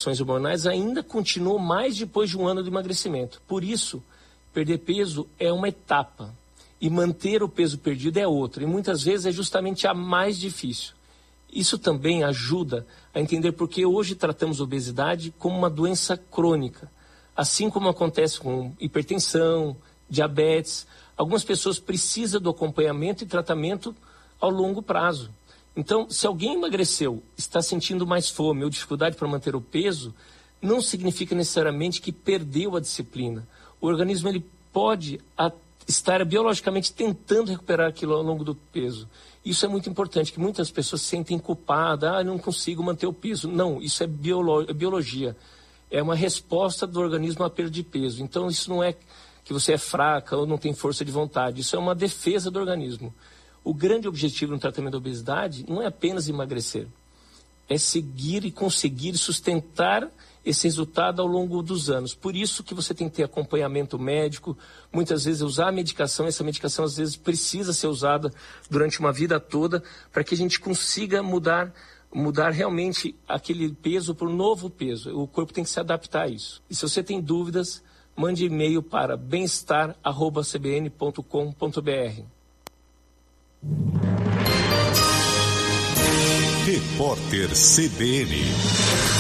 alterações hormonais ainda continuam mais depois de um ano de emagrecimento. Por isso, perder peso é uma etapa e manter o peso perdido é outra. E muitas vezes é justamente a mais difícil. Isso também ajuda a entender por que hoje tratamos obesidade como uma doença crônica. Assim como acontece com hipertensão, diabetes, algumas pessoas precisam do acompanhamento e tratamento ao longo prazo. Então, se alguém emagreceu, está sentindo mais fome ou dificuldade para manter o peso, não significa necessariamente que perdeu a disciplina. O organismo ele pode estar biologicamente tentando recuperar aquilo ao longo do peso. Isso é muito importante, que muitas pessoas se sentem culpadas, não consigo manter o peso. Não, isso é biologia. É uma resposta do organismo à perda de peso. Então, isso não é que você é fraca ou não tem força de vontade. Isso é uma defesa do organismo. O grande objetivo no tratamento da obesidade não é apenas emagrecer. É seguir e conseguir sustentar esse resultado ao longo dos anos. Por isso que você tem que ter acompanhamento médico, muitas vezes usar a medicação, essa medicação às vezes precisa ser usada durante uma vida toda para que a gente consiga mudar realmente aquele peso para um novo peso. O corpo tem que se adaptar a isso. E se você tem dúvidas, mande e-mail para bem-estar@cbn.com.br. Repórter CBN